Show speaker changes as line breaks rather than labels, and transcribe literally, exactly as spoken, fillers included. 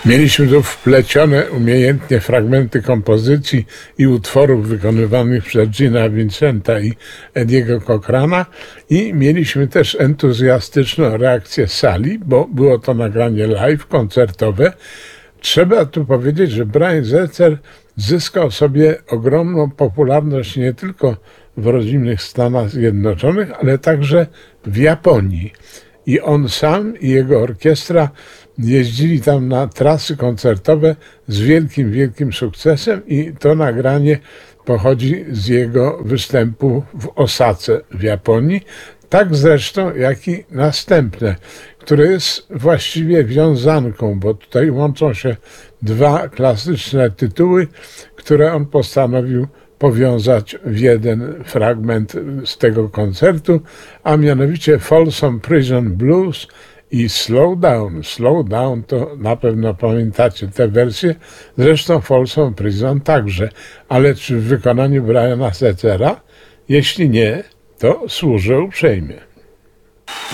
Mieliśmy tu wplecione umiejętnie fragmenty kompozycji i utworów wykonywanych przez Gina Vincenta i Ediego Cochrana i mieliśmy też entuzjastyczną reakcję sali, bo było to nagranie live, koncertowe. Trzeba tu powiedzieć, że Brian Setzer zyskał sobie ogromną popularność nie tylko w rodzimych Stanach Zjednoczonych, ale także w Japonii. I on sam i jego orkiestra jeździli tam na trasy koncertowe z wielkim, wielkim sukcesem i to nagranie pochodzi z jego występu w Osace w Japonii, tak zresztą jak i następne, które jest właściwie wiązanką, bo tutaj łączą się dwa klasyczne tytuły, które on postanowił powiązać w jeden fragment z tego koncertu, a mianowicie Folsom Prison Blues i Slow Down. Slow Down to na pewno pamiętacie tę wersję, zresztą Folsom Prison także, ale czy w wykonaniu Briana Setzera? Jeśli nie, to służę uprzejmie.